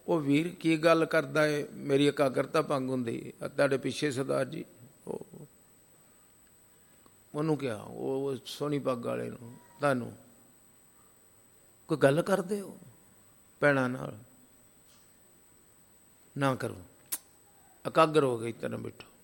ਉਹ ਵੀਰ ਕੀ ਗੱਲ ਕਰਦਾ ਏ, ਮੇਰੀ ਇਕਾਗਰਤਾ ਭੰਗ ਹੁੰਦੀ। ਤੁਹਾਡੇ ਪਿੱਛੇ ਸਰਦਾਰ ਜੀ, ਉਹਨੂੰ ਕਿਹਾ, ਉਹ ਸੋਹਣੀ ਪੱਗ ਵਾਲੇ ਨੂੰ, ਤੁਹਾਨੂੰ ਕੋਈ ਗੱਲ ਕਰਦੇ ਹੋ ਭੈਣਾਂ ਨਾਲ? ਨਾ ਕਰੋ, ਇਕਾਗਰ ਹੋ ਗਈ ਤੈਨੂੰ ਬਿਠੋ।